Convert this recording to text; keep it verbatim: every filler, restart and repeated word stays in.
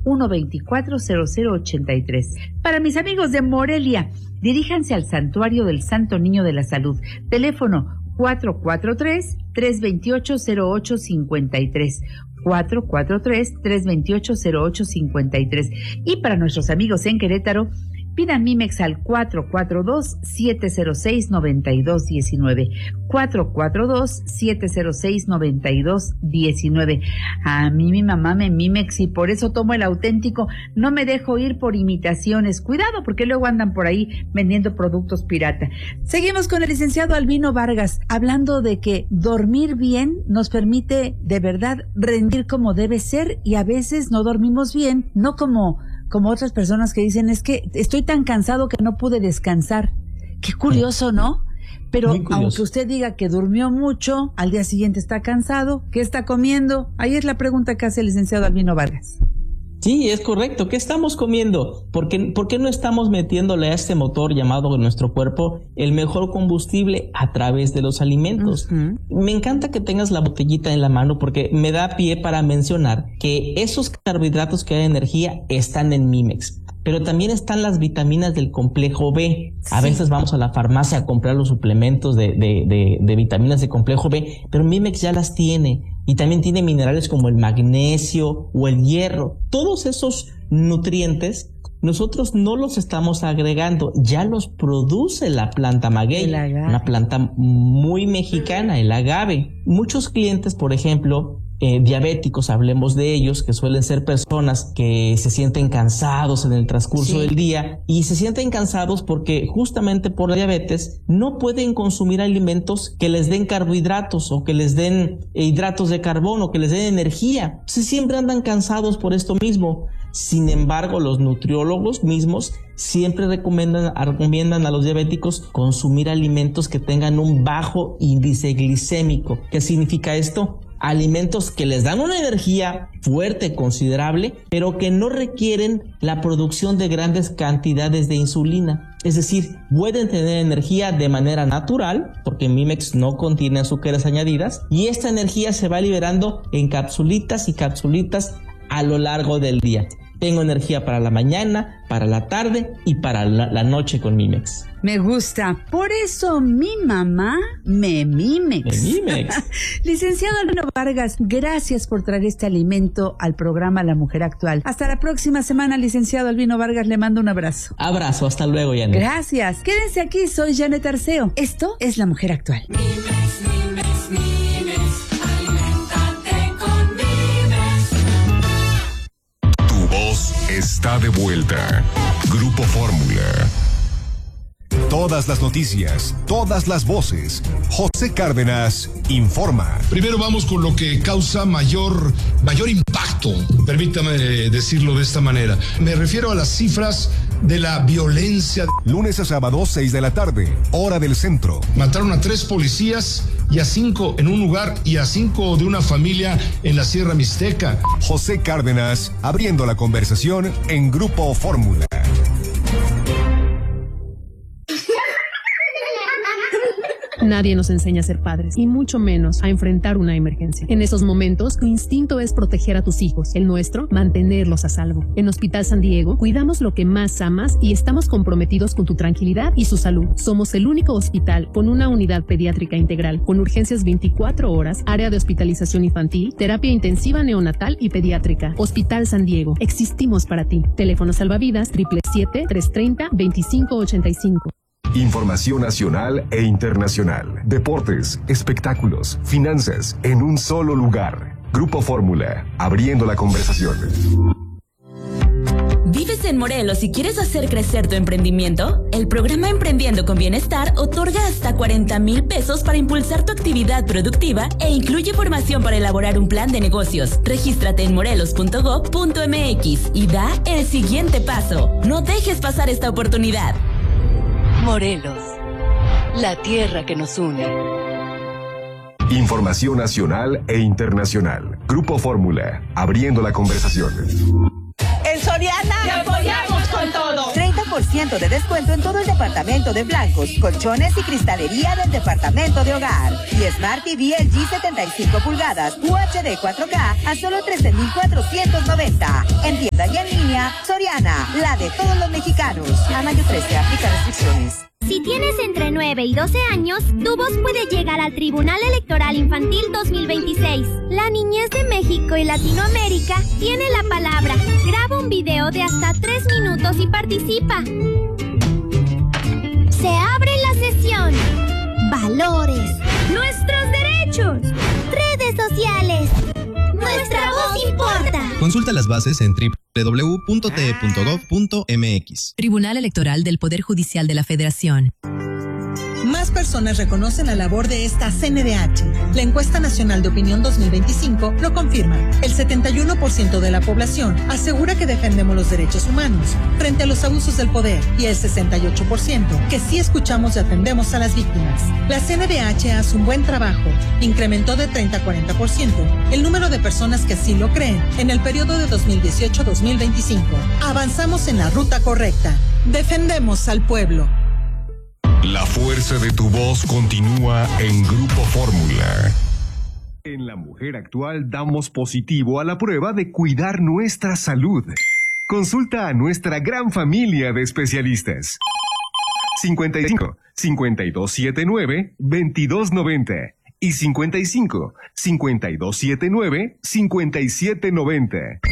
uno dos cuatro, cero cero ocho tres. Para mis amigos de Morelia, diríjanse al Santuario del Santo Niño de la Salud. Teléfono cuatro cuatro tres, tres dos ocho, cero ocho cinco tres. cuatro cuatro tres, tres dos ocho, cero ocho cinco tres. Y para nuestros amigos en Querétaro, pidan Mimex al cuatro cuatro dos, siete cero seis, nueve dos uno nueve. cuatro cuatro dos, siete cero seis, nueve dos uno nueve. A mí mi mamá me Mimex y por eso tomo el auténtico. No me dejo ir por imitaciones. Cuidado, porque luego andan por ahí vendiendo productos pirata. Seguimos con el licenciado Albino Vargas, hablando de que dormir bien nos permite de verdad rendir como debe ser, y a veces no dormimos bien, no como... como otras personas que dicen, es que estoy tan cansado que no pude descansar. Qué curioso, ¿no? Pero aunque usted diga que durmió mucho, al día siguiente está cansado, ¿qué está comiendo? Ahí es la pregunta que hace el licenciado Albino Vargas. Sí, es correcto. ¿Qué estamos comiendo? ¿Por qué, por qué no estamos metiéndole a este motor llamado nuestro cuerpo el mejor combustible a través de los alimentos? Uh-huh. Me encanta que tengas la botellita en la mano porque me da pie para mencionar que esos carbohidratos que dan energía están en Mimex. Pero también están las vitaminas del complejo B. A sí. veces vamos a la farmacia a comprar los suplementos de, de, de, de vitaminas de complejo B, pero Mimex ya las tiene. Y también tiene minerales como el magnesio o el hierro. Todos esos nutrientes nosotros no los estamos agregando, ya los produce la planta maguey, una planta muy mexicana, el agave. Muchos clientes, por ejemplo, Eh, diabéticos, hablemos de ellos, que suelen ser personas que se sienten cansados en el transcurso sí. del día, y se sienten cansados porque justamente por la diabetes no pueden consumir alimentos que les den carbohidratos o que les den eh, hidratos de carbono, que les den energía. Entonces siempre andan cansados por esto mismo. Sin embargo, los nutriólogos mismos siempre recomiendan, recomiendan a los diabéticos consumir alimentos que tengan un bajo índice glicémico. ¿Qué significa esto? Alimentos que les dan una energía fuerte, considerable, pero que no requieren la producción de grandes cantidades de insulina. Es decir, pueden tener energía de manera natural, porque Mimex no contiene azúcares añadidas, y esta energía se va liberando en capsulitas y capsulitas a lo largo del día. Tengo energía para la mañana, para la tarde y para la, la noche con Mimex. Me gusta. Por eso mi mamá me Mimex. Me Mimex. Licenciado Albino Vargas, gracias por traer este alimento al programa La Mujer Actual. Hasta la próxima semana, licenciado Albino Vargas. Le mando un abrazo. Abrazo. Hasta luego, Janet. Gracias. Quédense aquí. Soy Janet Arceo. Esto es La Mujer Actual. Mimex, Mimex, Mimex. Aliméntate con Mimex. Tu voz está de vuelta. Grupo Fórmula. Todas las noticias, todas las voces. José Cárdenas informa. Primero vamos con lo que causa mayor, mayor impacto, permítame decirlo de esta manera. Me refiero a las cifras de la violencia. Lunes a sábado, seis de la tarde, hora del centro. Mataron a tres policías y a cinco en un lugar y a cinco de una familia en la Sierra Mixteca. José Cárdenas abriendo la conversación en Grupo Fórmula. Nadie nos enseña a ser padres, y mucho menos a enfrentar una emergencia. En esos momentos, tu instinto es proteger a tus hijos, el nuestro, mantenerlos a salvo. En Hospital San Diego, cuidamos lo que más amas y estamos comprometidos con tu tranquilidad y su salud. Somos el único hospital con una unidad pediátrica integral, con urgencias veinticuatro horas, área de hospitalización infantil, terapia intensiva neonatal y pediátrica. Hospital San Diego, existimos para ti. Teléfono salvavidas, siete siete siete, tres tres cero, dos cinco ocho cinco. Información nacional e internacional. Deportes, espectáculos, finanzas, en un solo lugar. Grupo Fórmula, abriendo la conversación. ¿Vives en Morelos y quieres hacer crecer tu emprendimiento? El programa Emprendiendo con Bienestar otorga hasta cuarenta mil pesos para impulsar tu actividad productiva e incluye formación para elaborar un plan de negocios. Regístrate en morelos punto gob punto mx y da el siguiente paso. No dejes pasar esta oportunidad. Morelos, la tierra que nos une. Información nacional e internacional. Grupo Fórmula, abriendo la conversación. En Soriana te apoyamos con todo. treinta por ciento de descuento en todo el departamento de blancos, colchones y cristalería del departamento de hogar. Y Smart T V L G setenta y cinco pulgadas U H D cuatro K a solo trece mil cuatrocientos noventa. En tienda y en línea, Soriana, la de todos los mexicanos. A mayo trece, aplica restricciones. Si tienes entre nueve y doce años, tu voz puede llegar al Tribunal Electoral Infantil dos mil veintiséis. La niñez de México y Latinoamérica tiene la palabra. Graba un video de hasta tres minutos y participa. Se abre la sesión. Valores. Nuestros derechos. Redes sociales. Nuestra voz importa. Consulta las bases en doble u doble u doble u punto t e punto gov punto m x. Tribunal Electoral del Poder Judicial de la Federación. Más personas reconocen la labor de esta C N D H. La encuesta nacional de opinión dos mil veinticinco lo confirma. El setenta y uno por ciento de la población asegura que defendemos los derechos humanos frente a los abusos del poder y el sesenta y ocho por ciento que sí escuchamos y atendemos a las víctimas. La C N D H hace un buen trabajo. Incrementó de treinta a cuarenta por ciento el número de personas que así lo creen en el periodo de dos mil dieciocho a dos mil veinticinco. Avanzamos en la ruta correcta. Defendemos al pueblo. La fuerza de tu voz continúa en Grupo Fórmula. En La Mujer Actual damos positivo a la prueba de cuidar nuestra salud. Consulta a nuestra gran familia de especialistas. cincuenta y cinco, cincuenta y dos setenta y nueve, veintidós noventa y cincuenta y cinco, cincuenta y dos setenta y nueve, cincuenta y siete noventa.